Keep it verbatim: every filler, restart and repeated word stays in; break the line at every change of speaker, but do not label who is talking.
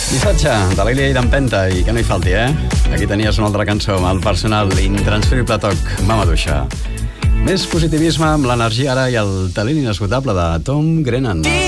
Missatge de l'Ili d'Empenta i que no hi falti, eh? Aquí tenies una altra cançó amb el personal intransferible toc Mamaduixa. Més positivisme amb l'energia ara i el talent inesgotable de Tom Grennan.